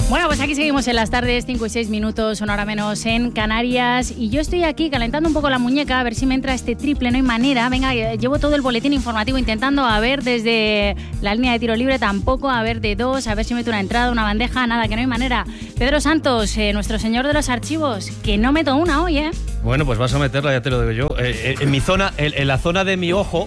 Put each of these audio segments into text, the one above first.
Bueno, pues aquí seguimos en las tardes, 5 y 6 minutos, una hora menos en Canarias. Y yo estoy aquí calentando un poco la muñeca, a ver si me entra este triple, no hay manera. Venga, llevo todo el boletín informativo intentando, a ver desde la línea de tiro libre tampoco, a ver de dos, a ver si meto una entrada, una bandeja, nada, que no hay manera. Pedro Santos, nuestro señor de los archivos, que no meto una hoy, ¿eh? Bueno, pues vas a meterla, ya te lo digo yo. En mi zona, en la zona de mi ojo,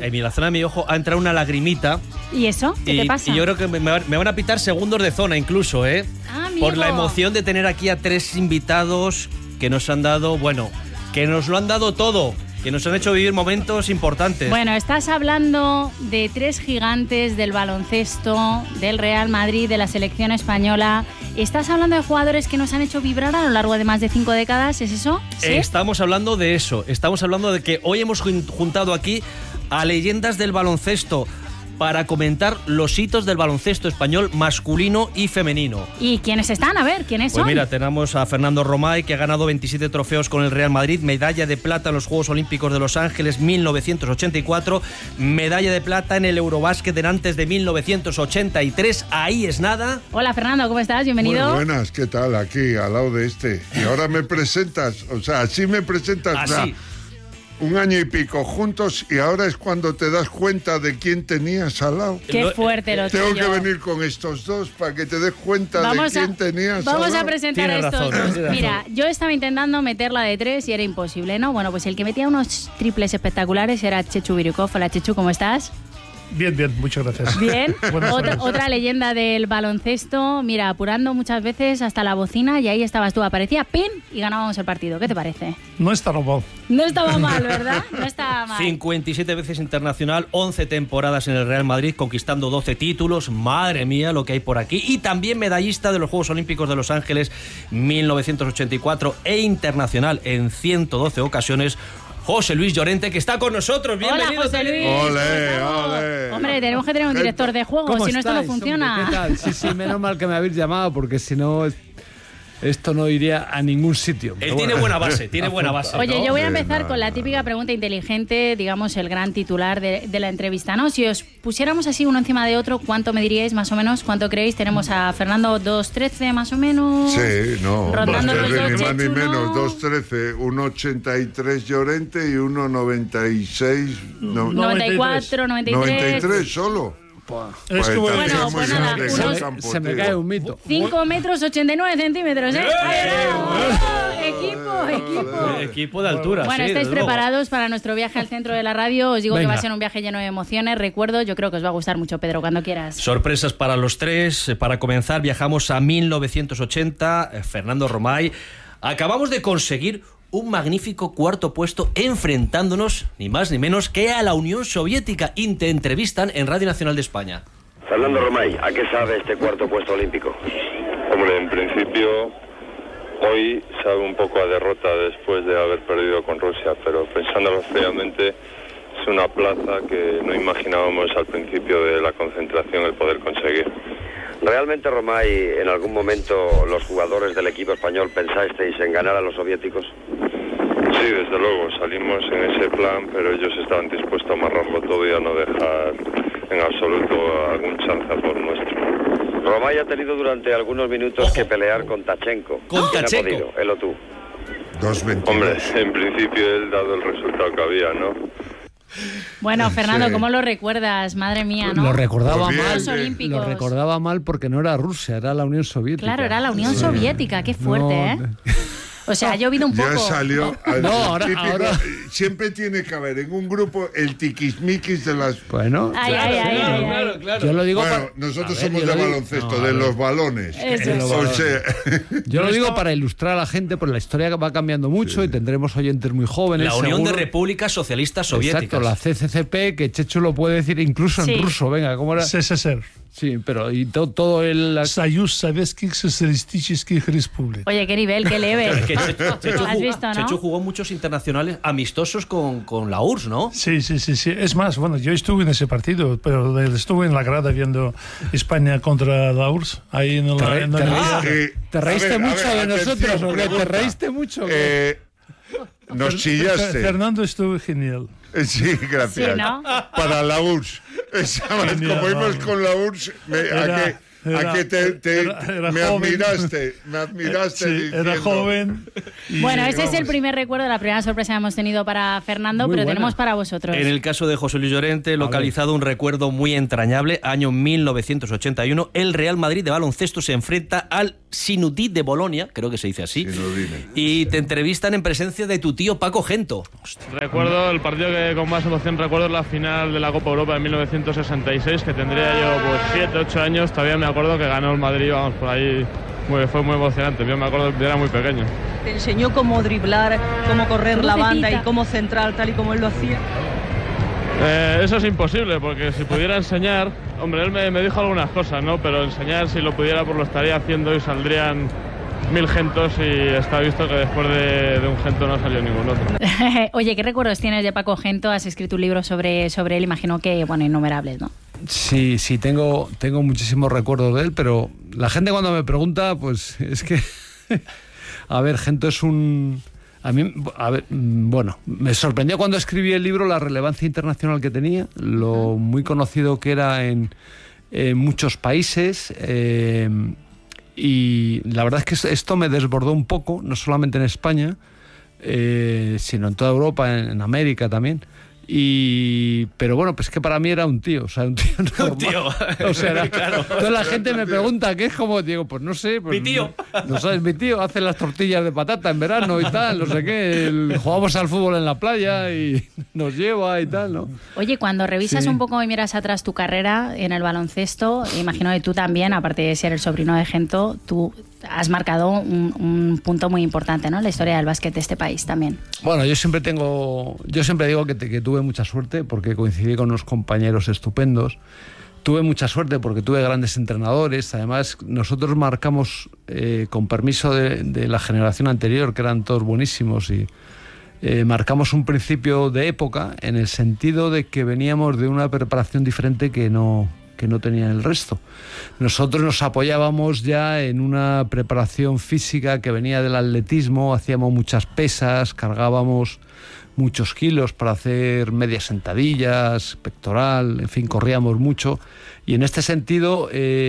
ha entrado una lagrimita. ¿Y eso? ¿Qué te pasa? Y yo creo que me van a pitar segundos de zona incluso, ¿eh? Por la emoción de tener aquí a tres invitados que nos han dado, bueno, que nos lo han dado todo, que nos han hecho vivir momentos importantes. Bueno, estás hablando de tres gigantes del baloncesto, del Real Madrid, de la selección española. Estás hablando de jugadores que nos han hecho vibrar a lo largo de más de 5 décadas, ¿es eso? ¿Sí? Estamos hablando de eso, estamos hablando de que hoy hemos juntado aquí a leyendas del baloncesto para comentar los hitos del baloncesto español masculino y femenino. ¿Y quiénes están? A ver, ¿quiénes son? Pues mira, tenemos a Fernando Romay, que ha ganado 27 trofeos con el Real Madrid, medalla de plata en los Juegos Olímpicos de Los Ángeles 1984, medalla de plata en el Eurobásquet en antes de 1983, ahí es nada. Hola Fernando, ¿cómo estás? Bienvenido. Muy buenas, ¿qué tal? Aquí, al lado de este. Y ahora me presentas, o sea, así me presentas. Así. Un año y pico juntos y ahora es cuando te das cuenta de quién tenías al lado. Qué fuerte lo tuyo. Tengo que venir con estos dos para que te des cuenta de quién tenías al lado. Vamos a presentar a estos dos. Mira, yo estaba intentando meterla de 3 y era imposible, ¿no? Bueno, pues el que metía unos triples espectaculares era Chechu Birukov. Hola Chechu, ¿cómo estás? Bien, muchas gracias. Bien, otra leyenda del baloncesto, mira, apurando muchas veces hasta la bocina y ahí estabas tú, aparecía pin y ganábamos el partido. ¿Qué te parece? No estaba mal. No estaba mal, ¿verdad? No estaba mal. 57 veces internacional, 11 temporadas en el Real Madrid, conquistando 12 títulos. Madre mía, lo que hay por aquí. Y también medallista de los Juegos Olímpicos de Los Ángeles 1984 e internacional en 112 ocasiones. José Luis Llorente, que está con nosotros. Bienvenido. Hola, José Luis. Ole. Hombre, tenemos que tener un director de juego, si no esto no funciona. Hombre, ¿qué tal? Sí, menos mal que me habéis llamado, porque si no esto no iría a ningún sitio. Él tiene buena base, Oye, ¿no? yo voy a empezar con la típica pregunta inteligente, digamos, el gran titular de la entrevista, ¿no? Si os pusiéramos así uno encima de otro, ¿cuánto me diríais más o menos? ¿Cuánto creéis? Tenemos a Fernando 2.13 más o menos. Sí, no. Rondando los 2.13 dos, ni más ni Chechu, menos. ¿no? 2.13, 1.83 Llorente y 1.96. 94, 93. 93 solo. Es que bueno, Se me cae un mito. 5 metros 89 centímetros, ¿eh? Equipo de altura. Bueno, sí, estáis preparados para nuestro viaje al centro de la radio. Os digo Venga. que va a ser un viaje lleno de emociones, recuerdos. Yo creo que os va a gustar mucho, Pedro, cuando quieras. Sorpresas para los tres. Para comenzar, viajamos a 1980. Fernando Romay. Acabamos de conseguir un magnífico cuarto puesto enfrentándonos, ni más ni menos, que a la Unión Soviética. Y te entrevistan en Radio Nacional de España. Fernando Romay, ¿a qué sabe este cuarto puesto olímpico? Hombre, en principio hoy sabe un poco a derrota después de haber perdido con Rusia, pero pensándolo fríamente es una plaza que no imaginábamos al principio de la concentración el poder conseguir. ¿Realmente, Romay, en algún momento los jugadores del equipo español pensasteis en ganar a los soviéticos? Sí, desde luego, salimos en ese plan, pero ellos estaban dispuestos a amarrarlo todo y a no dejar en absoluto algún chance a por nuestro. Romay ha tenido durante algunos minutos que pelear con Tachenko. Con ¿Quién Tachenko. ha podido, él o tú? 2.22. Hombre, en principio él, dado el resultado que había, ¿no? Bueno, Fernando, Sí. ¿cómo lo recuerdas? Madre mía, ¿no? Lo recordaba Pues bien, mal. Los Olímpicos. Lo recordaba mal porque no era Rusia, era la Unión Soviética. Claro, era la Unión Soviética, qué fuerte, No, ¿eh? O sea, ha llovido un poco. Ya salió. No, ahora- Siempre tiene que haber en un grupo el tiquismiquis de las. Bueno, Ay, ay, ay, ay, ay. yo lo digo Bueno, para... nosotros A ver, somos yo de lo digo- baloncesto, No, de a ver. los balones. Eso es. O sea, Yo lo digo para ilustrar a la gente, porque la historia va cambiando mucho y tendremos oyentes muy jóvenes. La Unión seguro. de Repúblicas Socialistas Soviéticas. Exacto, la CCCP, que Chechu lo puede decir incluso Sí. en ruso. Venga, ¿cómo era? СССР. Sí, pero y todo el... Союз Советских Социалистических Республик. Oye, qué nivel, qué leve. Que Chechu ¿Has visto, no? Chechu jugó muchos internacionales amistosos con la URSS, ¿no? Sí. Es más, bueno, yo estuve en ese partido, pero estuve en la grada viendo España contra la URSS. Ahí en la ¿Te reíste mucho de nosotros atención, o qué? ¿Te pregunta. reíste mucho? nos chillaste. Fernando estuvo genial. Sí, gracias. Sí, ¿no? Para la URSS. Como íbamos con la URSS, a que era me joven. admiraste Sí, diciendo, era joven. Bueno, ese es el primer recuerdo, la primera sorpresa que hemos tenido para Fernando, Muy pero buena. tenemos para vosotros. En el caso de José Luis Llorente, localizado un recuerdo muy entrañable, año 1981, el Real Madrid de baloncesto se enfrenta al Sinudí de Bolonia, creo que se dice así, Sinudine. y te entrevistan en presencia de tu tío Paco Gento. Recuerdo el partido que con más emoción recuerdo es la final de la Copa Europa de 1966, que tendría yo pues 7, 8 años, todavía me acuerdo que ganó el Madrid, vamos, por ahí fue muy emocionante, yo me acuerdo que era muy pequeño. ¿Te enseñó cómo driblar, cómo correr la banda Lucecita. y cómo centrar tal y como él lo hacía? Eso es imposible, porque si pudiera enseñar, hombre, él me dijo algunas cosas, ¿no? Pero enseñar, si lo pudiera, pues lo estaría haciendo y saldrían 1000 gentos y está visto que después de un gento no salió ningún otro. Oye, ¿qué recuerdos tienes de Paco Gento? Has escrito un libro sobre él, imagino que, bueno, innumerables, ¿no? Sí, tengo muchísimos recuerdos de él, pero la gente cuando me pregunta, pues es que... A ver, Gento es un... bueno, me sorprendió cuando escribí el libro la relevancia internacional que tenía, lo muy conocido que era en muchos países, y la verdad es que esto me desbordó un poco, no solamente en España, sino en toda Europa, en América también. Pero bueno, pues que para mí era un tío, o sea, un tío normal. Un tío. O sea, era, Claro. Entonces la gente me pregunta qué es, como digo, pues no sé, pues, Mi tío. no sabes, mi tío hace las tortillas de patata en verano y tal, no sé qué, jugamos al fútbol en la playa y nos lleva y tal, ¿no? Oye, cuando revisas Sí. un poco y miras atrás tu carrera en el baloncesto, imagino que tú también, aparte de ser el sobrino de Gento, tú has marcado un punto muy importante, ¿no? En la historia del básquet de este país también. Bueno, yo siempre digo que tuve mucha suerte porque coincidí con unos compañeros estupendos. Tuve mucha suerte porque tuve grandes entrenadores. Además, nosotros marcamos, con permiso de la generación anterior, que eran todos buenísimos, y marcamos un principio de época en el sentido de que veníamos de una preparación diferente que no tenía el resto. Nosotros nos apoyábamos ya en una preparación física que venía del atletismo, hacíamos muchas pesas, cargábamos muchos kilos para hacer medias sentadillas, pectoral, en fin, corríamos mucho. Y en este sentido,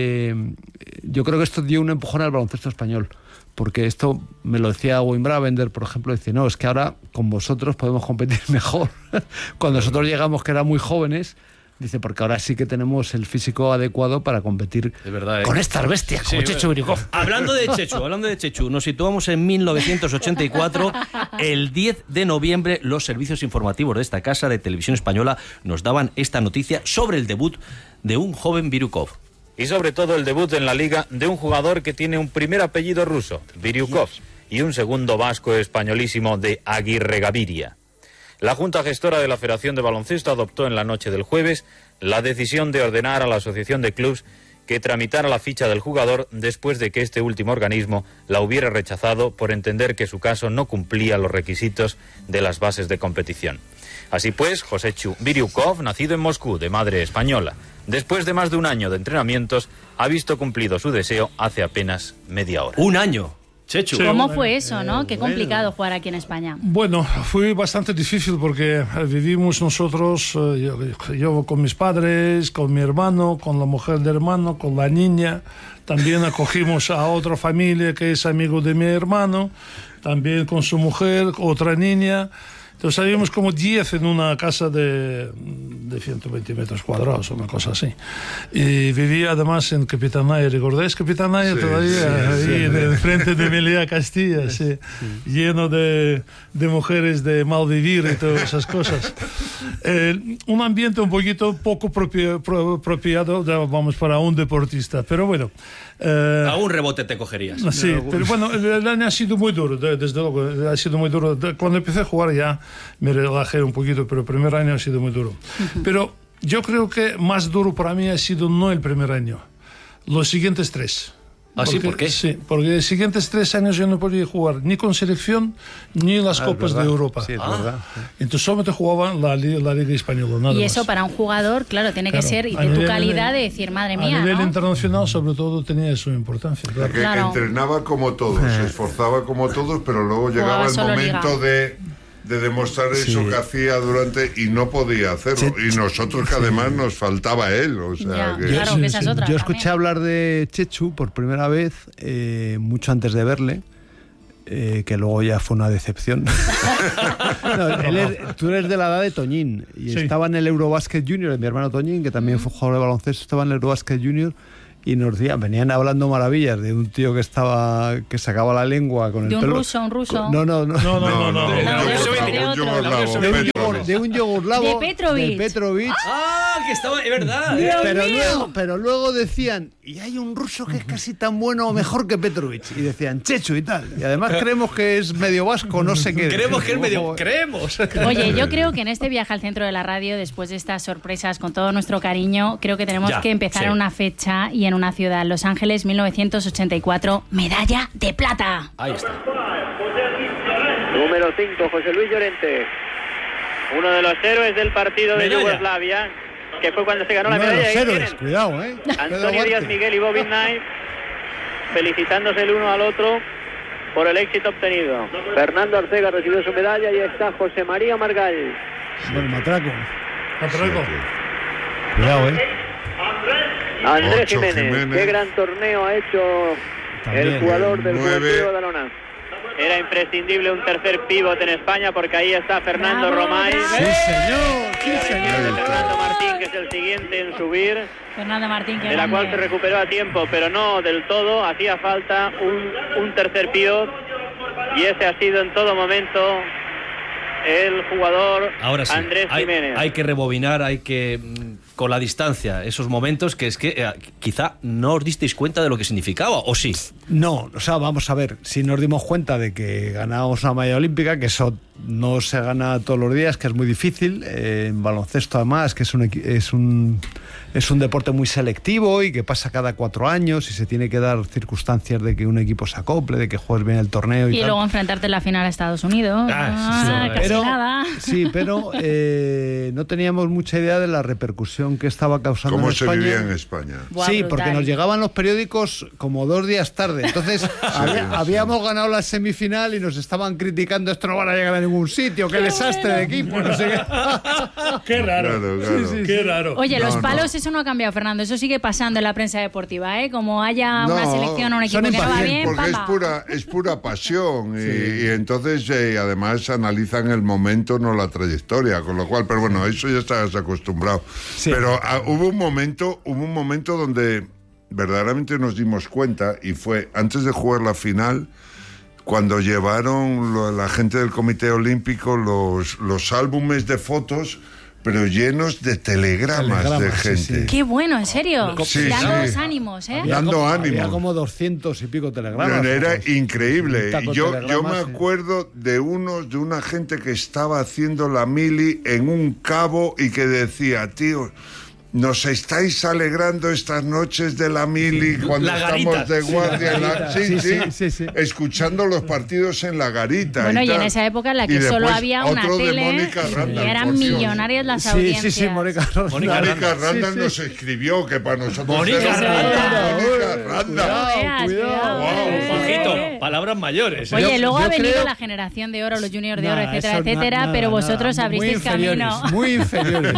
yo creo que esto dio un empujón al baloncesto español, porque esto me lo decía Wayne Bravender, por ejemplo, dice, no, es que ahora con vosotros podemos competir mejor. Cuando nosotros llegamos, que eran muy jóvenes, dice, porque ahora sí que tenemos el físico adecuado para competir Es verdad, con estas bestias, como Chechu Birukov. Hablando de Chechu, nos situamos en 1984. El 10 de noviembre, los servicios informativos de esta casa de televisión española nos daban esta noticia sobre el debut de un joven Birukov. Y sobre todo el debut en la liga de un jugador que tiene un primer apellido ruso, Birukov, y un segundo vasco españolísimo de Aguirre Gaviria. La Junta Gestora de la Federación de Baloncesto adoptó en la noche del jueves la decisión de ordenar a la Asociación de Clubs que tramitara la ficha del jugador después de que este último organismo la hubiera rechazado por entender que su caso no cumplía los requisitos de las bases de competición. Así pues, Josechu Birukov, nacido en Moscú de madre española, después de más de un año de entrenamientos, ha visto cumplido su deseo hace apenas media hora. Un año. Chechu. Sí. ¿Cómo fue eso, no? Qué complicado jugar aquí en España. Bueno, fue bastante difícil porque vivimos nosotros, yo con mis padres, con mi hermano, con la mujer del hermano, con la niña. También acogimos a otra familia que es amigo de mi hermano, también con su mujer, otra niña. Entonces habíamos como 10 en una casa de 120 metros cuadrados, una cosa así. Y vivía además en Capitanaya, ¿recordáis Capitanaya? Sí, Todavía, sí, ahí sí. en frente de Meliá Castilla, sí, lleno de mujeres de mal vivir y todas esas cosas. Un ambiente un poquito poco apropiado, vamos, para un deportista, pero bueno. A un rebote te cogerías. Sí, pero bueno, el año ha sido muy duro, desde luego, ha sido muy duro. Cuando empecé a jugar ya me relajé un poquito, pero el primer año ha sido muy duro. Pero yo creo que más duro para mí ha sido no el primer año, los siguientes 3. ¿Ah, sí? ¿Por qué? Sí, porque los siguientes 3 años yo no podía jugar ni con selección ni en las Copas de Europa. Sí, es verdad. Entonces solamente jugaba la Liga Española, nada Y eso más. para un jugador, claro, tiene que Claro, ser, y a de tu nivel- calidad, de decir, madre A mía, nivel ¿no? internacional, sobre todo, tenía su importancia. Claro. Que Claro. entrenaba como todos, se esforzaba como todos, pero luego llegaba Jugaba el solo momento liga. de de demostrar eso que hacía durante y no podía hacerlo. Y nosotros que además nos faltaba él. O sea, que... Claro, que esa es otra. Yo escuché hablar de Chechu por primera vez mucho antes de verle. Que luego ya fue una decepción. Tú eres de la edad de Toñín y estaba en el Eurobasket Junior, mi hermano Toñín, que también fue jugador de baloncesto, estaba en el Eurobasket Junior y nos venían hablando maravillas de un tío que sacaba la lengua con el pelo. Un ruso. No. De un yugoslavo. De Petrovic. Ah, que estaba, es verdad. Pero luego decían, y hay un ruso que es casi tan bueno o mejor que Petrovic. Y decían, Chechu y tal. Y además creemos que es medio vasco, no sé qué. Creemos que es medio... Creemos. Oye, yo creo que en este viaje al centro de la radio, después de estas sorpresas, con todo nuestro cariño, creo que tenemos que empezar en una fecha y en una ciudad. Los Ángeles, 1984, medalla de plata. Ahí está. Número 5, José Luis Llorente. Uno de los héroes del partido de Yugoslavia, que fue cuando se ganó la medalla. Los héroes, cuidado, Antonio Díaz Miguel y Bobby Knight, felicitándose el uno al otro por el éxito obtenido. Fernando Arcega recibió su medalla y está José María Margall. Bueno, Matraco. Cuidado, Andrés Jiménez, qué gran torneo ha hecho el jugador del Juventud de Badalona. Era imprescindible un tercer pívot en España porque ahí está Fernando Romay. ¡Sí, señor! Fernando Martín, que es el siguiente en subir. Fernando Martín, de la cual se recuperó a tiempo, pero no del todo. Hacía falta un tercer pívot y ese ha sido en todo momento el jugador Andrés Jiménez. Hay que rebobinar, hay que... con la distancia, esos momentos que es que quizá no os disteis cuenta de lo que significaba, ¿o sí? No, o sea, vamos a ver, si nos dimos cuenta de que ganábamos una medalla olímpica, que eso no se gana todos los días, que es muy difícil, en baloncesto además, que es un deporte muy selectivo y que pasa cada 4 años y se tiene que dar circunstancias de que un equipo se acople, de que juegues bien el torneo y tal. Luego enfrentarte en la final a Estados Unidos. Casi nada. Sí, pero no teníamos mucha idea de la repercusión que estaba causando en España. ¿Cómo se vivía en España? Sí, porque nos llegaban los periódicos como 2 días tarde. Entonces habíamos ganado la semifinal y nos estaban criticando, esto no van a llegar a ningún sitio, qué desastre de equipo, no sé qué. Qué raro. Claro. Qué raro. Oye, los palos, eso no ha cambiado, Fernando. Eso sigue pasando en la prensa deportiva, Como haya una selección o un equipo que no va bien, porque es pura pasión y entonces además analizan el momento, no la trayectoria, con lo cual, pero bueno, eso ya estás acostumbrado. Sí. Pero hubo un momento donde verdaderamente nos dimos cuenta, y fue antes de jugar la final, cuando llevaron la gente del Comité Olímpico los álbumes de fotos, pero llenos de telegramas de gente. Sí. Qué bueno, en serio. Dando ánimos, Dando ánimos. Había como 200 y pico telegramas. Era increíble. Yo me acuerdo de una gente que estaba haciendo la mili en un cabo y que decía, tío, nos estáis alegrando estas noches de la mili cuando estamos de guardia. Sí, escuchando los partidos en la garita. Bueno, y en esa época en la que solo había una tele, y eran millonarias las audiencias. Sí, Mónica Randall nos escribió que para nosotros Mónica Randall. Cuidado. Ojito, palabras mayores. Oye, luego ha venido la generación de oro, los juniors de oro, etcétera, pero vosotros abristeis camino. Muy inferiores.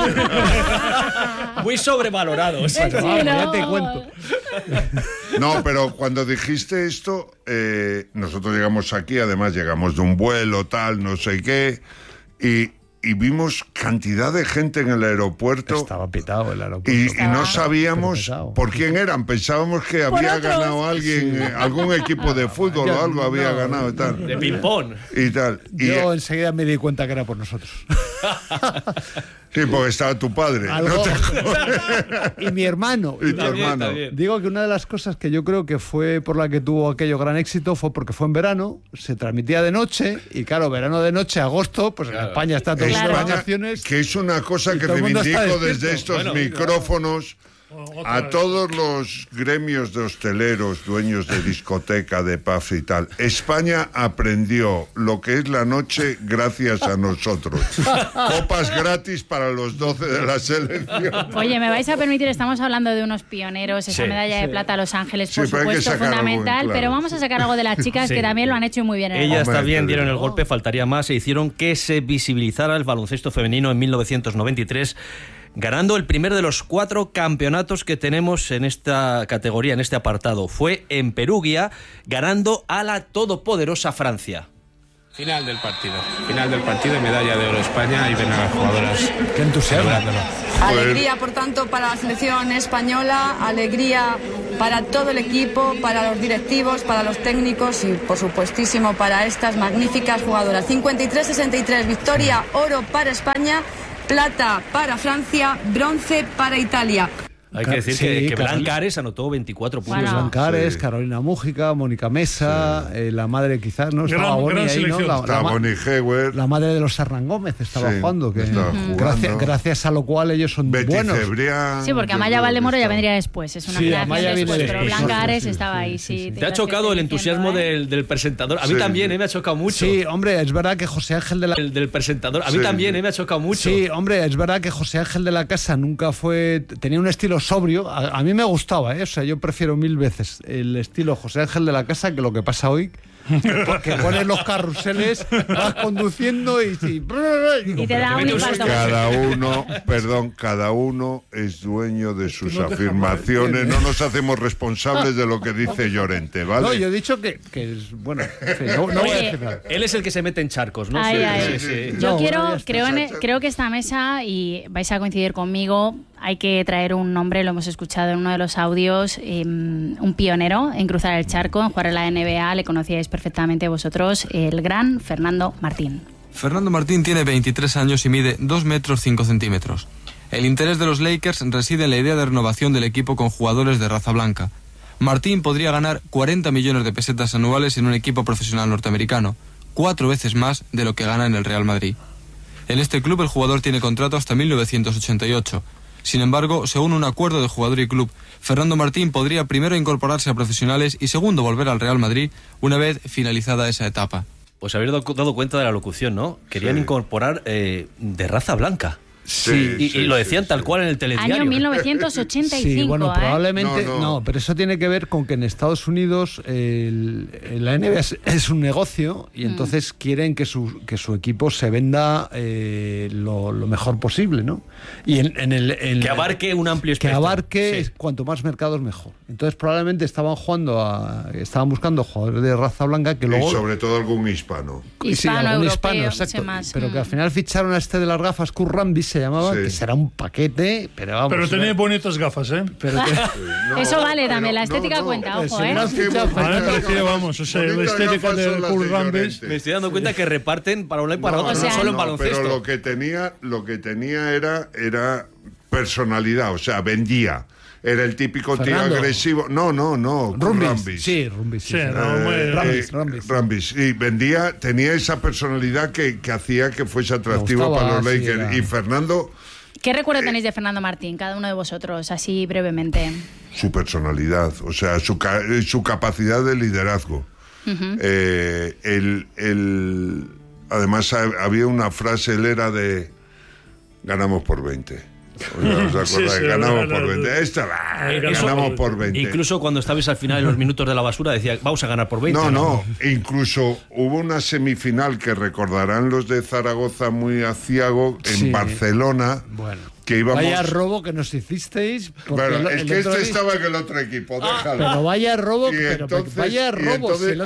Muy sobrevalorados. Ya te cuento. No, pero cuando dijiste esto, nosotros llegamos aquí, además llegamos de un vuelo, tal, no sé qué, y vimos cantidad de gente en el aeropuerto. Estaba pitado el aeropuerto. Y no sabíamos por quién eran. Pensábamos que había ganado alguien, algún equipo de fútbol o algo había ganado y tal. De ping-pong. Y tal. Yo enseguida me di cuenta que era por nosotros. Sí, porque estaba tu padre. Y mi hermano. Y tu hermano. Digo que una de las cosas que yo creo que fue por la que tuvo aquello gran éxito fue porque fue en verano, se transmitía de noche, y claro, verano de noche, agosto, pues en España está todo España, que es una cosa que reivindico desde estos micrófonos. A todos los gremios de hosteleros, dueños de discoteca, de pub y tal, España aprendió lo que es la noche gracias a nosotros. Copas gratis para los 12 de la selección. Oye, me vais a permitir, estamos hablando de unos pioneros, esa medalla de plata a Los Ángeles, por supuesto, fundamental, pero vamos a sacar algo de las chicas que también lo han hecho muy bien. Ellas también dieron el golpe, faltaría más, e hicieron que se visibilizara el baloncesto femenino en 1993, ganando el primer de los 4 campeonatos que tenemos en esta categoría, en este apartado. Fue en Perugia, ganando a la todopoderosa Francia. Final del partido, medalla de oro España, y ven a las jugadoras. ¡Qué entusiasmo! Alegría, por tanto, para la selección española, alegría para todo el equipo, para los directivos, para los técnicos y, por supuestísimo, para estas magníficas jugadoras. 53-63, victoria, oro para España, plata para Francia, bronce para Italia. Hay que decir que Blanca Ares anotó 24 puntos. Bueno, Blanca Ares, Carolina Mújica, Mónica Mesa, la madre quizás, ¿no? Estaba Boni ahí, ¿no? Estaba Boni Hewer. La madre de los Serrán Gómez estaba jugando. Gracias a lo cual ellos son buenos. Cebrián, sí, porque Amaya Valdemoro ya vendría después. Es una generación después, pero Blanca Ares estaba ahí, sí. Te ha chocado el entusiasmo del presentador. A mí también, me ha chocado mucho. Sí, hombre, es verdad que José Ángel de la... del presentador. A mí también, me ha chocado mucho. Sí, hombre, es verdad que José Ángel de la Casa nunca fue... Tenía un estilo sobrio. A mí me gustaba, o sea, yo prefiero 1000 veces el estilo José Ángel de la Casa que lo que pasa hoy, porque pones los carruseles, vas conduciendo y te da un infarto. Cada uno es dueño de sus afirmaciones. No nos hacemos responsables de lo que dice Llorente, ¿vale? No, yo he dicho que es bueno. No voy a decir nada. Él es el que se mete en charcos, ¿no? Sí. Yo creo que esta mesa, y vais a coincidir conmigo, hay que traer un nombre, lo hemos escuchado en uno de los audios, un pionero en cruzar el charco, en jugar en la NBA, le conocíais perfectamente vosotros, el gran Fernando Martín. Fernando Martín tiene 23 años y mide 2 metros 5 centímetros. El interés de los Lakers reside en la idea de renovación del equipo con jugadores de raza blanca. Martín podría ganar 40 millones de pesetas anuales en un equipo profesional norteamericano, 4 veces más de lo que gana en el Real Madrid. En este club el jugador tiene contrato hasta 1988. Sin embargo, según un acuerdo de jugador y club, Fernando Martín podría primero incorporarse a profesionales y segundo volver al Real Madrid una vez finalizada esa etapa. Pues habéis dado cuenta de la locución, ¿no? Querían incorporar de raza blanca. Sí, y lo decían tal cual en el telediario. Año 1985. Sí, bueno, probablemente no, pero eso tiene que ver con que en Estados Unidos la NBA es un negocio y entonces quieren que su equipo se venda lo mejor posible, ¿no? Y que abarque un amplio espectro. Que abarque cuanto más mercados mejor. Entonces probablemente estaban buscando jugadores de raza blanca que luego... Y sobre todo algún hispano. Hispano, exacto. Pero que al final ficharon a este de las gafas, Kurt Rambis se llamaba, que será un paquete, pero vamos... Pero tenía bonitas gafas, ¿eh? Eso vale también, la estética cuenta, ojo, ¿eh? A mí me parecía, vamos, o sea, la estética de Kurt Rambis... Me estoy dando cuenta que reparten para un lado y para otro, no solo en baloncesto. Pero lo que tenía era personalidad, o sea, vendía. Era el típico tío agresivo. No. Rambis. Sí, Rambis. Rambis. Y tenía esa personalidad que hacía que fuese atractivo para los Lakers. Y Fernando... ¿Qué recuerdo tenéis de Fernando Martín, cada uno de vosotros, así brevemente? Su personalidad, o sea, su capacidad de liderazgo. Además, había una frase, él era de... Ganamos por 20. ¿Os acordáis? Ganamos por 20. Ganamos por 20. Incluso cuando estabais al final de los minutos de la basura decía, vamos a ganar por 20. No. Incluso hubo una semifinal que recordarán los de Zaragoza muy aciago en Barcelona. Bueno. Que íbamos... Vaya robo que nos hicisteis. Bueno, es que estaba en el otro equipo, déjalo. Pero vaya robo, vaya robo. Entonces,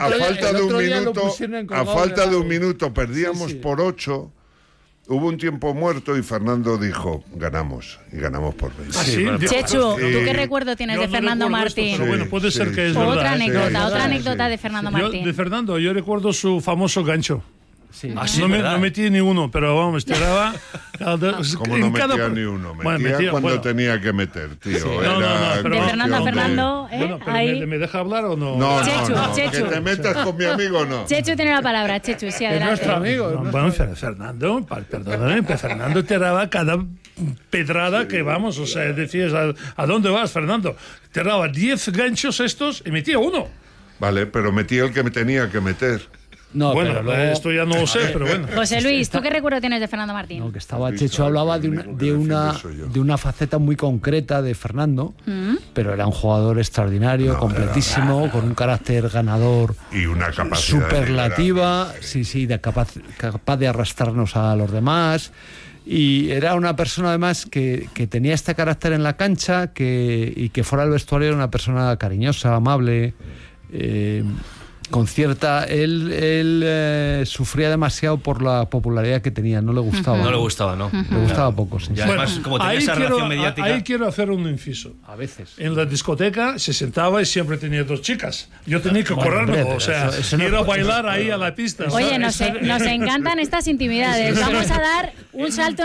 a falta de un minuto perdíamos por 8. Hubo un tiempo muerto y Fernando dijo, ganamos, y ganamos por 20. Chechu, ¿tú qué recuerdo tienes de Fernando Martín? Pero bueno, puede ser que es verdad. Otra anécdota de Fernando Martín. Yo recuerdo su famoso gancho. Sí. No metí ni uno, pero vamos, tiraba. ¿Cómo no metía ni uno? Metía cuando tenía que meter, tío. No, de Fernando a Fernando. Bueno, pero ¿me deja hablar o no? No. Que te metas con mi amigo, no. Chechu tiene la palabra, Chechu, sí, adelante. Es nuestro amigo. Bueno, Fernando, perdóname, pero Fernando tiraba cada pedrada que vamos, o sea, decías, ¿a dónde vas, Fernando? Te daba 10 ganchos estos y metía uno. Vale, pero metía el que me tenía que meter. No, bueno, pero luego... esto ya no lo sé, pero bueno. José Luis, ¿tú qué recuerdo tienes de Fernando Martín? No, que estaba Checho hablaba de una faceta muy concreta de Fernando, pero era un jugador extraordinario, completísimo, con un carácter ganador y una capacidad superlativa, capaz de arrastrarnos a los demás. Y era una persona además que tenía este carácter en la cancha y que fuera del vestuario era una persona cariñosa, amable, con cierta... Él sufría demasiado por la popularidad que tenía, no le gustaba. No le gustaba, ¿no? Le gustaba poco, sí. Y además, como tenía esa relación mediática... Ahí quiero hacer un inciso. A veces. En la discoteca se sentaba y siempre tenía 2 chicas. Yo tenía que correrme, o sea, ir a bailar ahí a la pista. Oye, nos encantan estas intimidades. Vamos a dar un salto